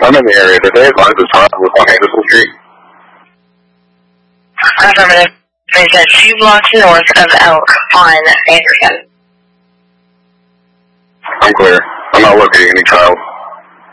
I'm in the area. Did they advise the trial was on Anderson Street? Affirmative. They said 2 blocks north of Elk on Anderson. I'm clear. I'm not locating any trials.